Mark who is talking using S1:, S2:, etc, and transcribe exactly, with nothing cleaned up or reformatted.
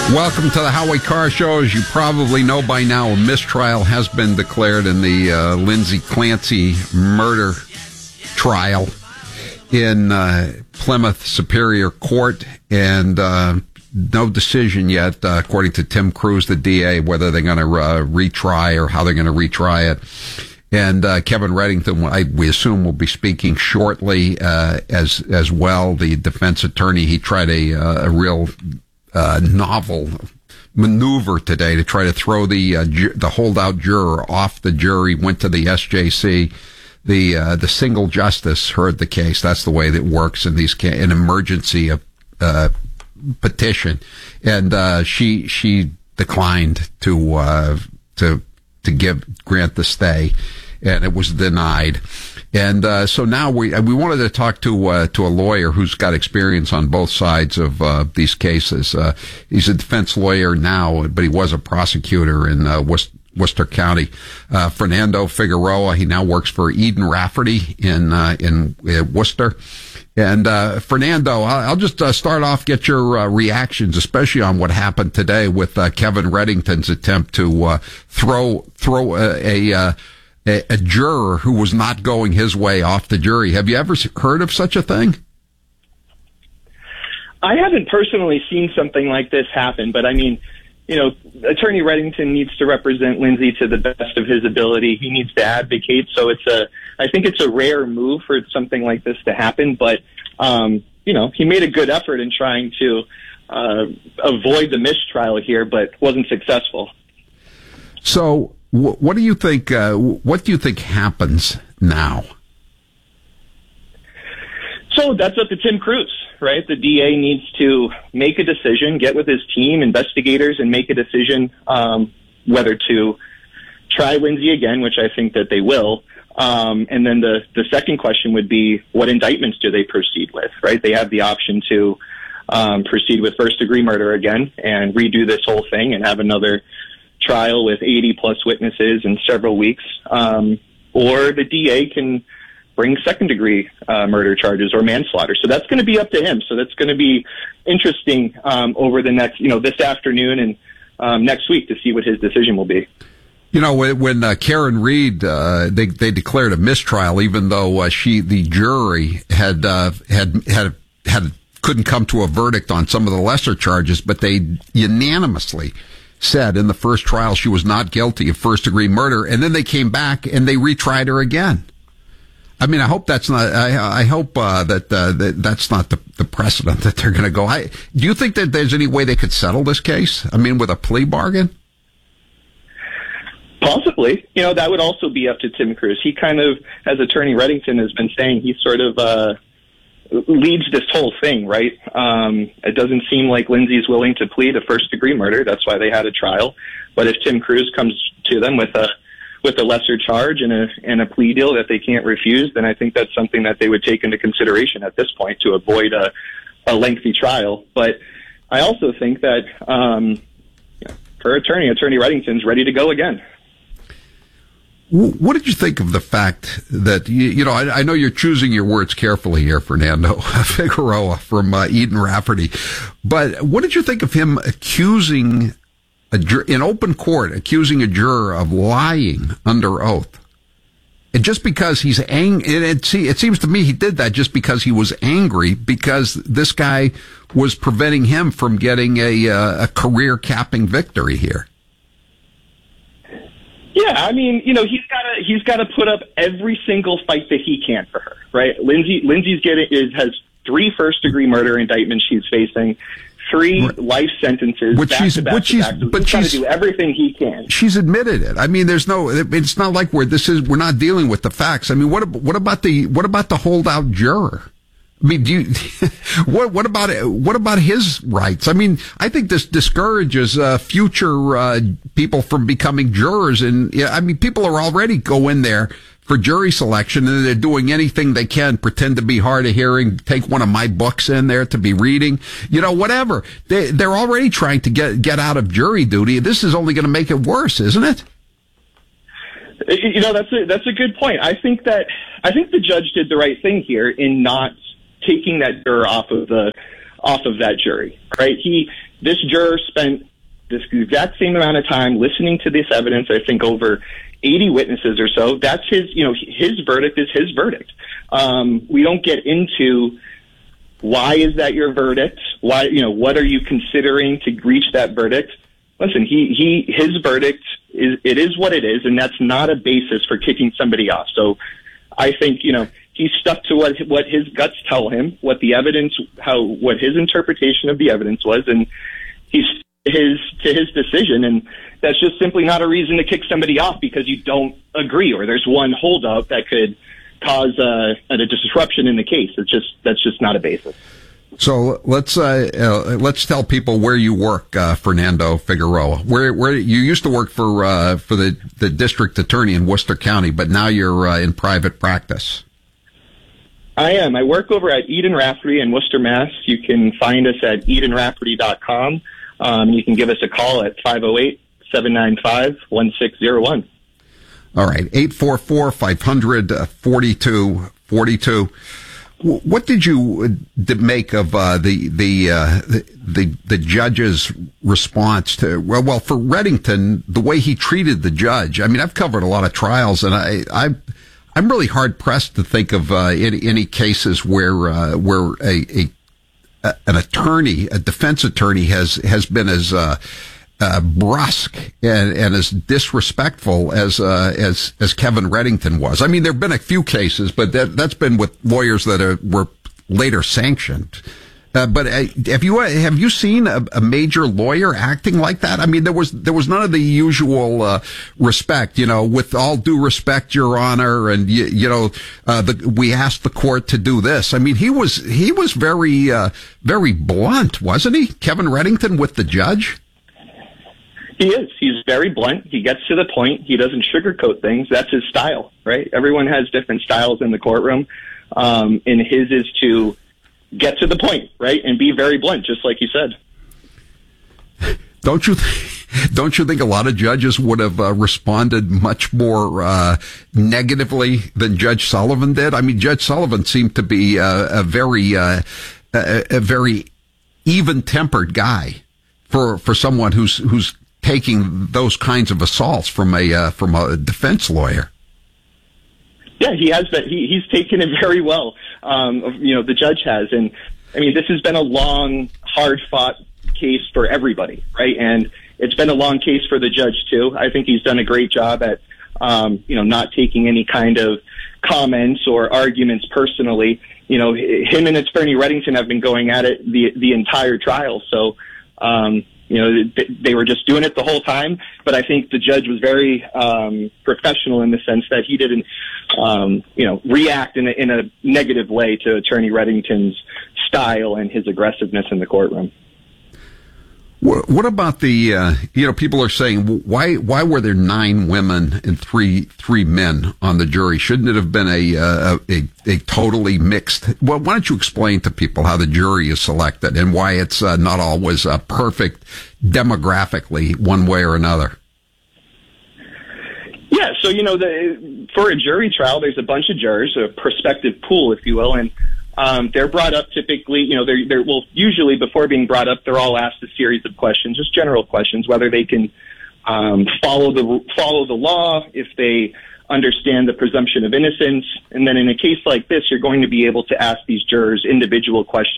S1: Welcome to the Howie Carr Show. As you probably know by now, a mistrial has been declared in the uh, Lindsay Clancy murder trial in uh, Plymouth Superior Court, and uh, no decision yet, uh, according to Tim Cruz, the D A, whether they're going to uh, retry or how they're going to retry it. And uh, Kevin Reddington, I, we assume, will be speaking shortly uh, as as well. The defense attorney, he tried a, uh, a real uh, novel maneuver today to try to throw the uh, ju- the holdout juror off the jury. Went to the S J C. The uh, the single justice heard the case. That's the way that works in these ca- an emergency uh, petition, and uh, she she declined to uh, to to give grant the stay, and it was denied. And uh, so now we we wanted to talk to uh, to a lawyer who's got experience on both sides of uh, these cases. Uh, he's a defense lawyer now, but he was a prosecutor in uh, West. Worcester County. Uh, Fernando Figueroa, he now works for Eden Rafferty in, uh, in uh, Worcester. And, uh, Fernando, I'll, I'll just uh, start off, get your uh, reactions, especially on what happened today with uh, Kevin Reddington's attempt to uh, throw, throw a, a, uh, a, a juror who was not going his way off the jury. Have you ever heard of such a thing?
S2: I haven't personally seen something like this happen, but I mean, you know, Attorney Reddington needs to represent Lindsay to the best of his ability. He needs to advocate. So it's a, I think it's a rare move for something like this to happen. But, um, you know, he made a good effort in trying to uh, avoid the mistrial here, but wasn't successful.
S1: So wh- what do you think, uh, what do you think happens now?
S2: So that's up to Tim Cruz, right? The D A needs to make a decision, get with his team, investigators, and make a decision um, whether to try Lindsay again, which I think that they will. Um, and then the, the second question would be, what indictments do they proceed with, right? They have the option to um, proceed with first-degree murder again and redo this whole thing and have another trial with eighty-plus witnesses in several weeks. Um, or the D A can bring second-degree uh, murder charges or manslaughter. So that's going to be up to him. So that's going to be interesting um, over the next, you know, this afternoon and um, next week to see what his decision will be.
S1: You know, when, when uh, Karen Reed, uh, they they declared a mistrial, even though uh, she, the jury, had uh, had had had couldn't come to a verdict on some of the lesser charges, but they unanimously said in the first trial she was not guilty of first-degree murder, and then they came back and they retried her again. I mean, I hope that's not. I, I hope uh, that, uh, that that's not the, the precedent that they're going to go. I, do you think that there's any way they could settle this case? I mean, with a plea bargain?
S2: Possibly. You know, that would also be up to Tim Cruz. He kind of, as Attorney Reddington has been saying, he sort of uh, leads this whole thing, right? Um, it doesn't seem like Lindsay's willing to plead a first-degree murder. That's why they had a trial. But if Tim Cruz comes to them with a with a lesser charge and a and a plea deal that they can't refuse, then I think that's something that they would take into consideration at this point to avoid a, a lengthy trial. But I also think that um, her attorney, Attorney Reddington's ready to go again.
S1: What did you think of the fact that, you, you know, I, I know you're choosing your words carefully here, Fernando Figueroa from uh, Eden Rafferty, but what did you think of him accusing A jur- in open court, accusing a juror of lying under oath? And just because he's angry, it, it, see, it seems to me he did that just because he was angry because this guy was preventing him from getting a, uh, a career-capping victory here.
S2: Yeah, I mean, you know, he's got to he's got to put up every single fight that he can for her, right? Lindsay Lindsay's getting is has three first-degree murder indictments she's facing. Three right. life sentences.
S1: Which
S2: back
S1: she's,
S2: to back
S1: which
S2: to
S1: she's,
S2: back. So
S1: but
S2: he's
S1: she's
S2: got to do everything he can.
S1: She's admitted it. I mean, there's no. It's not like we're this is we're not dealing with the facts. I mean, what what about the what about the holdout juror? I mean, do you, what what about what about his rights? I mean, I think this discourages uh, future uh, people from becoming jurors. And yeah, I mean, people are already go in there for jury selection, and they're doing anything they can, pretend to be hard of hearing, take one of my books in there to be reading, you know, whatever. They, they're already trying to get, get out of jury duty. This is only going to make it worse, isn't it?
S2: You know, that's a, that's a good point. I think that, I think the judge did the right thing here in not taking that juror off of the, off of that jury, right? He, this juror spent this exact same amount of time listening to this evidence, I think over eighty witnesses or so. That's his, you know, his verdict is his verdict. Um, we don't get into why is that your verdict? Why, you know, what are you considering to reach that verdict? Listen, he, he, his verdict is, it is what it is, and that's not a basis for kicking somebody off. So I think, you know, he stuck to what, what his guts tell him, what the evidence, how, what his interpretation of the evidence was, and he's his, to his decision. And that's just simply not a reason to kick somebody off because you don't agree or there's one holdup that could cause uh, a disruption in the case. It's just, that's just not a basis.
S1: So let's uh, uh, let's tell people where you work, uh, Fernando Figueroa. Where where you used to work for uh, for the, the district attorney in Worcester County, but now you're uh, in private practice.
S2: I am. I work over at Eden Rafferty in Worcester, Mass. You can find us at eden rafferty dot com. Um, you can give us a call at five oh eight, seven nine five, one six zero one.
S1: All right, eight four four, five hundred, forty-two forty-two. What did you make of uh, the the, uh, the the judge's response to well, well for Reddington, the way he treated the judge? I mean, I've covered a lot of trials, and I, I I'm really hard pressed to think of uh, any, any cases where uh, where a, a an attorney, a defense attorney, has has been as uh, uh, brusque and, and as disrespectful as uh, as as Kevin Reddington was. I mean, there have been a few cases, but that that's been with lawyers that are, were later sanctioned. Uh, but uh, have you have you seen a, a major lawyer acting like that? I mean, there was there was none of the usual uh, respect, you know. With all due respect, Your Honor, and you, you know, uh, the, we asked the court to do this. I mean, he was he was very uh, very blunt, wasn't he, Kevin Reddington, with the judge?
S2: He is. He's very blunt. He gets to the point. He doesn't sugarcoat things. That's his style, right? Everyone has different styles in the courtroom, um, and his is to get to the point, right, and be very blunt, just like you said.
S1: Don't you th- don't you think a lot of judges would have uh, responded much more uh, negatively than Judge Sullivan did? I mean, Judge Sullivan seemed to be uh, a very uh, a, a very even-tempered guy for for someone who's who's taking those kinds of assaults from a uh, from a defense lawyer.
S2: Yeah, he has been. He, he's taken it very well. Um, you know, the judge has, and I mean, this has been a long, hard-fought case for everybody, right? And it's been a long case for the judge too. I think he's done a great job at, um, you know, not taking any kind of comments or arguments personally. You know, him and Attorney Reddington have been going at it the the entire trial. So, um, you know, they were just doing it the whole time. But I think the judge was very um, professional in the sense that he didn't, um, you know, react in a, in a negative way to Attorney Reddington's style and his aggressiveness in the courtroom.
S1: What about the, uh, you know, people are saying, why why were there nine women and three three men on the jury? Shouldn't it have been a uh, a, a totally mixed? Well, why don't you explain to people how the jury is selected and why it's uh, not always uh, perfect demographically one way or another?
S2: Yeah, so, you know, the, for a jury trial, there's a bunch of jurors, a prospective pool, if you will, and Um, they're brought up typically, you know, they're, they're, well, usually before being brought up, they're all asked a series of questions, just general questions, whether they can, um, follow the, follow the law, if they understand the presumption of innocence. And then in a case like this, you're going to be able to ask these jurors individual questions